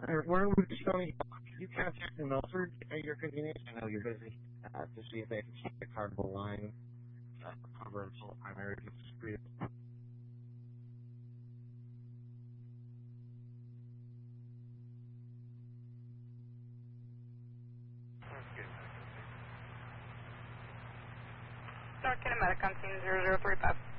Where would you show me? Can you contact the Milford at your convenience? I know you're busy. To see if they can keep the cardboard line cover until the primary gets discreet. North Kinematics on scene 0035.